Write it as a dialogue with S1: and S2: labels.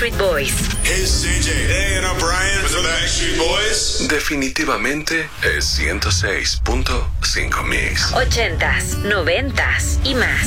S1: Backstreet Boys.
S2: Hey, CJ. Hey, and O'Brien with the Backstreet Boys.
S3: Definitivamente es 106.5 Mix.
S1: 80s, 90s y más.